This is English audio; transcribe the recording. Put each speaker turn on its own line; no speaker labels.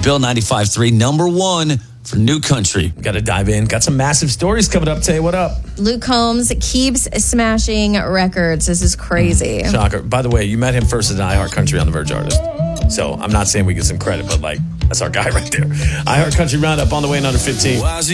Bill 95.3, number one for New Country.
Got to dive in. Got some massive stories coming up. Tay, what up?
Luke Combs keeps smashing records. This is crazy.
Shocker. By the way, you met him first at iHeart Country on the Verge Artist. So I'm not saying we get some credit, but like, that's our guy right there. iHeart Country Roundup on the way in under 15.